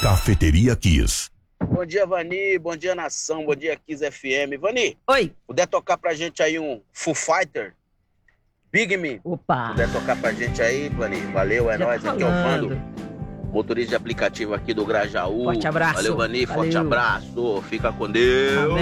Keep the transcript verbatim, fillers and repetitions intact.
Cafeteria Kiss. Bom dia, Vani. Bom dia, nação. Bom dia, Kiss F M. Vani. Oi. Puder tocar pra gente aí um Foo Fighter? Big Me. Opa. Puder tocar pra gente aí, Vani. Valeu, é Já nóis. tá Aqui é o falando. Vando. Motorista de aplicativo aqui do Grajaú. Forte abraço. Valeu, Vani. Forte Valeu. abraço. Fica com Deus. Amém.